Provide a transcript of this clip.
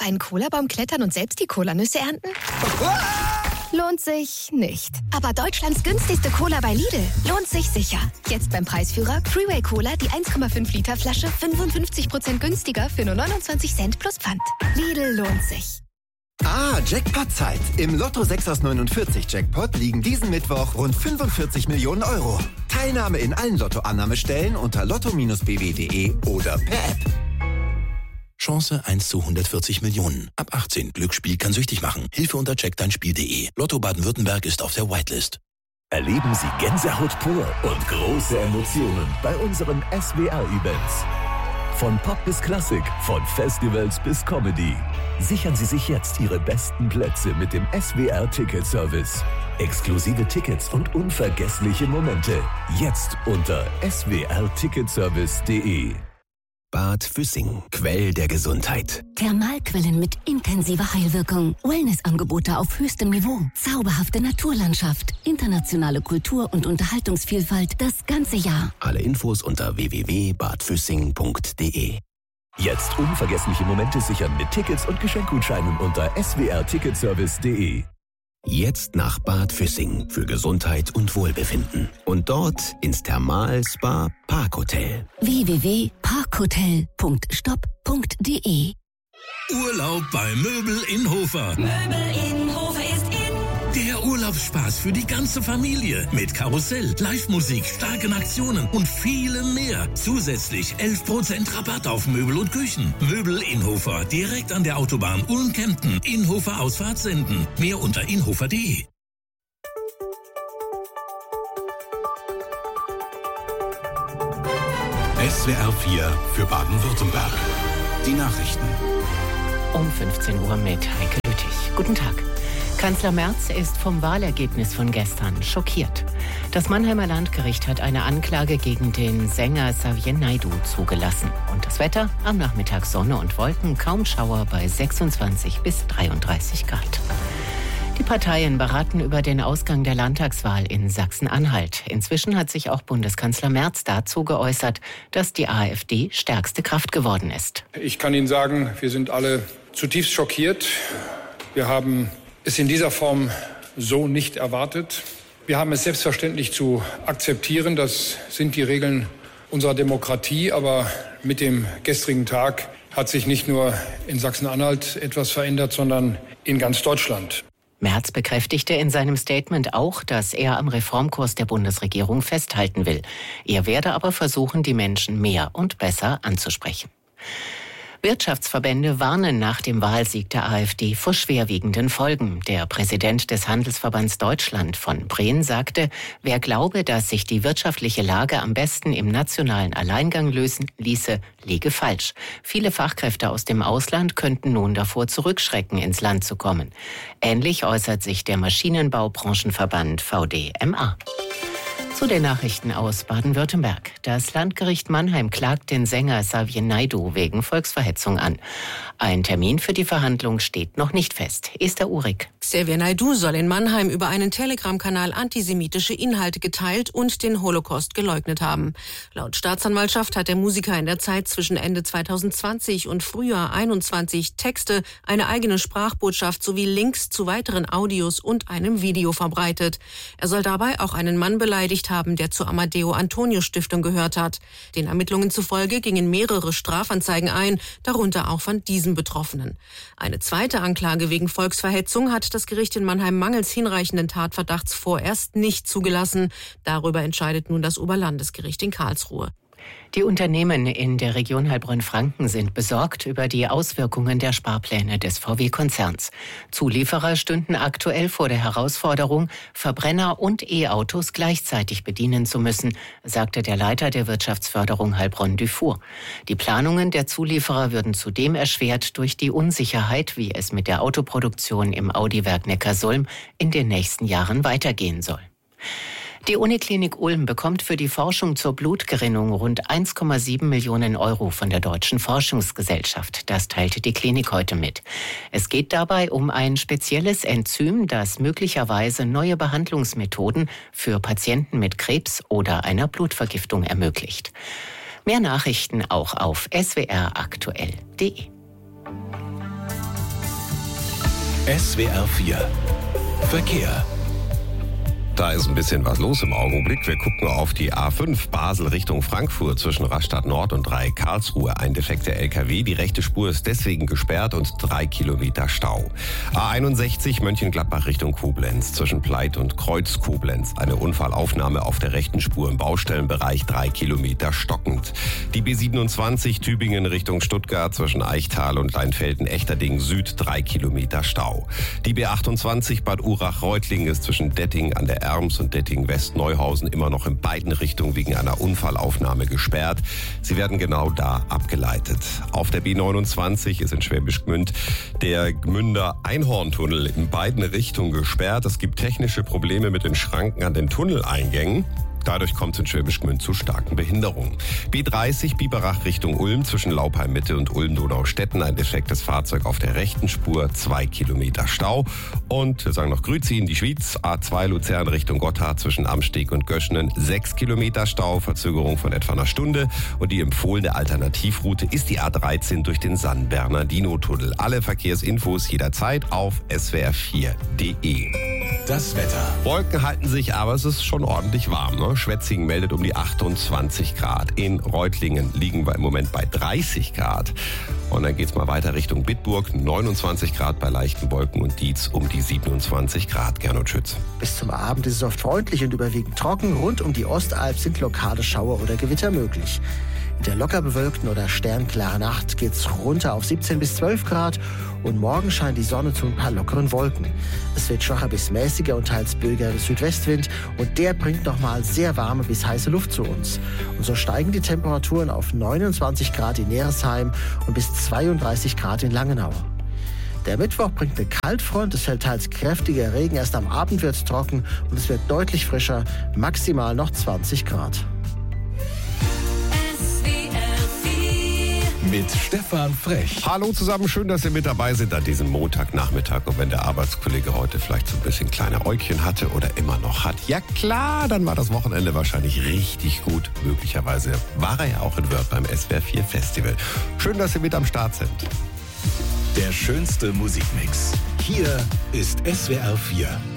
einen Colabaum klettern und selbst die Colanüsse ernten? Lohnt sich nicht. Aber Deutschlands günstigste Cola bei Lidl lohnt sich sicher. Jetzt beim Preisführer Freeway Cola, die 1,5 Liter Flasche 55% günstiger für nur 29 Cent plus Pfand. Lidl lohnt sich. Jackpot-Zeit. Im Lotto 6 aus 49 Jackpot liegen diesen Mittwoch rund 45 Millionen Euro. Teilnahme in allen Lotto-Annahmestellen unter lotto-bw.de oder per App. Chance 1 zu 140 Millionen. Ab 18. Glücksspiel kann süchtig machen. Hilfe unter checkdeinspiel.de. Lotto Baden-Württemberg ist auf der Whitelist. Erleben Sie Gänsehaut pur und große Emotionen bei unseren SWR-Events. Von Pop bis Klassik, von Festivals bis Comedy. Sichern Sie sich jetzt Ihre besten Plätze mit dem SWR-Ticket-Service. Exklusive Tickets und unvergessliche Momente. Jetzt unter swrticketservice.de. Bad Füssing, Quell der Gesundheit. Thermalquellen mit intensiver Heilwirkung. Wellnessangebote auf höchstem Niveau. Zauberhafte Naturlandschaft. Internationale Kultur- und Unterhaltungsvielfalt das ganze Jahr. Alle Infos unter www.badfüssing.de. Jetzt unvergessliche Momente sichern mit Tickets und Geschenkgutscheinen unter swrticketservice.de. Jetzt nach Bad Füssing für Gesundheit und Wohlbefinden. Und dort ins Thermal-Spa Parkhotel. www.parkhotel.stop.de. Urlaub bei Möbel in Hofer. Möbel in Hofer ist in. Der Urlaubsspaß für die ganze Familie. Mit Karussell, Live-Musik, starken Aktionen und vielem mehr. Zusätzlich 11% Rabatt auf Möbel und Küchen. Möbel Inhofer, direkt an der Autobahn Ulm-Kempten. Inhofer Ausfahrt senden. Mehr unter inhofer.de. SWR 4 für Baden-Württemberg. Die Nachrichten. Um 15 Uhr mit Heike Lüttich. Guten Tag. Kanzler Merz ist vom Wahlergebnis von gestern schockiert. Das Mannheimer Landgericht hat eine Anklage gegen den Sänger Xavier Naidoo zugelassen. Und das Wetter? Am Nachmittag Sonne und Wolken, kaum Schauer bei 26 bis 33 Grad. Die Parteien beraten über den Ausgang der Landtagswahl in Sachsen-Anhalt. Inzwischen hat sich auch Bundeskanzler Merz dazu geäußert, dass die AfD stärkste Kraft geworden ist. Ich kann Ihnen sagen, wir sind alle zutiefst schockiert. Wir haben es in dieser Form so nicht erwartet. Wir haben es selbstverständlich zu akzeptieren. Das sind die Regeln unserer Demokratie. Aber mit dem gestrigen Tag hat sich nicht nur in Sachsen-Anhalt etwas verändert, sondern in ganz Deutschland. Merz bekräftigte in seinem Statement auch, dass er am Reformkurs der Bundesregierung festhalten will. Er werde aber versuchen, die Menschen mehr und besser anzusprechen. Wirtschaftsverbände warnen nach dem Wahlsieg der AfD vor schwerwiegenden Folgen. Der Präsident des Handelsverbands Deutschland von Breen sagte, wer glaube, dass sich die wirtschaftliche Lage am besten im nationalen Alleingang lösen ließe, liege falsch. Viele Fachkräfte aus dem Ausland könnten nun davor zurückschrecken, ins Land zu kommen. Ähnlich äußert sich der Maschinenbaubranchenverband VDMA. Zu den Nachrichten aus Baden-Württemberg. Das Landgericht Mannheim klagt den Sänger Xavier Naidoo wegen Volksverhetzung an. Ein Termin für die Verhandlung steht noch nicht fest. Esther Uhrig. Xavier Naidoo soll in Mannheim über einen Telegram-Kanal antisemitische Inhalte geteilt und den Holocaust geleugnet haben. Laut Staatsanwaltschaft hat der Musiker in der Zeit zwischen Ende 2020 und Frühjahr 21 Texte, eine eigene Sprachbotschaft sowie Links zu weiteren Audios und einem Video verbreitet. Er soll dabei auch einen Mann beleidigt haben, der zur Amadeo-Antonio-Stiftung gehört hat. Den Ermittlungen zufolge gingen mehrere Strafanzeigen ein, darunter auch von diesem Betroffenen. Eine zweite Anklage wegen Volksverhetzung hat das Gericht in Mannheim mangels hinreichenden Tatverdachts vorerst nicht zugelassen. Darüber entscheidet nun das Oberlandesgericht in Karlsruhe. Die Unternehmen in der Region Heilbronn-Franken sind besorgt über die Auswirkungen der Sparpläne des VW-Konzerns. Zulieferer stünden aktuell vor der Herausforderung, Verbrenner und E-Autos gleichzeitig bedienen zu müssen, sagte der Leiter der Wirtschaftsförderung Heilbronn-Dufour. Die Planungen der Zulieferer würden zudem erschwert durch die Unsicherheit, wie es mit der Autoproduktion im Audi-Werk Neckarsulm in den nächsten Jahren weitergehen soll. Die Uniklinik Ulm bekommt für die Forschung zur Blutgerinnung rund 1,7 Millionen Euro von der Deutschen Forschungsgesellschaft. Das teilte die Klinik heute mit. Es geht dabei um ein spezielles Enzym, das möglicherweise neue Behandlungsmethoden für Patienten mit Krebs oder einer Blutvergiftung ermöglicht. Mehr Nachrichten auch auf swraktuell.de. SWR 4 Verkehr. Da ist ein bisschen was los im Augenblick. Wir gucken auf die A5 Basel Richtung Frankfurt zwischen Rastatt Nord und Dreieck Karlsruhe. Ein defekter LKW. Die rechte Spur ist deswegen gesperrt und 3 Kilometer Stau. A61 Mönchengladbach Richtung Koblenz zwischen Pleit und Kreuz Koblenz. Eine Unfallaufnahme auf der rechten Spur im Baustellenbereich, 3 Kilometer stockend. Die B27 Tübingen Richtung Stuttgart zwischen Eichtal und Leinfelden-Echterding Süd, 3 Kilometer Stau. Die B28 Bad Urach-Reutlingen ist zwischen Detting an der Erms und Detting-West-Neuhausen immer noch in beiden Richtungen wegen einer Unfallaufnahme gesperrt. Sie werden genau da abgeleitet. Auf der B29 ist in Schwäbisch Gmünd der Gmünder Einhorntunnel in beiden Richtungen gesperrt. Es gibt technische Probleme mit den Schranken an den Tunneleingängen. Dadurch kommt es in Schwäbisch Gmünd zu starken Behinderungen. B30 Biberach Richtung Ulm zwischen Laupheim Mitte und Ulm-Donaustetten. Ein defektes Fahrzeug auf der rechten Spur, 2 Kilometer Stau. Und wir sagen noch Grüzi in die Schwyz. A2 Luzern Richtung Gotthard zwischen Amsteg und Göschenen. 6 Kilometer Stau, Verzögerung von etwa einer Stunde. Und die empfohlene Alternativroute ist die A13 durch den San-Bernardino-Tunnel. Alle Verkehrsinfos jederzeit auf swr4.de. Das Wetter. Wolken halten sich, aber es ist schon ordentlich warm. Ne? Schwetzingen meldet um die 28 Grad. In Reutlingen liegen wir im Moment bei 30 Grad. Und dann geht's mal weiter Richtung Bitburg. 29 Grad bei leichten Wolken und Dietz um die 27 Grad. Gernot Schütz. Bis zum Abend ist es oft freundlich und überwiegend trocken. Rund um die Ostalb sind lokale Schauer oder Gewitter möglich. In der locker bewölkten oder sternklaren Nacht geht's runter auf 17 bis 12 Grad und morgen scheint die Sonne zu ein paar lockeren Wolken. Es wird schwacher bis mäßiger und teils böiger Südwestwind und der bringt nochmal sehr warme bis heiße Luft zu uns. Und so steigen die Temperaturen auf 29 Grad in Neresheim und bis 32 Grad in Langenau. Der Mittwoch bringt eine Kaltfront, es fällt teils kräftiger Regen, erst am Abend wird es trocken und es wird deutlich frischer, maximal noch 20 Grad. Mit Stefan Frech. Hallo zusammen, schön, dass ihr mit dabei seid an diesem Montagnachmittag. Und wenn der Arbeitskollege heute vielleicht so ein bisschen kleine Äugchen hatte oder immer noch hat, ja klar, dann war das Wochenende wahrscheinlich richtig gut. Möglicherweise war er ja auch in Wörth beim SWR 4 Festival. Schön, dass ihr mit am Start sind. Der schönste Musikmix. Hier ist SWR 4.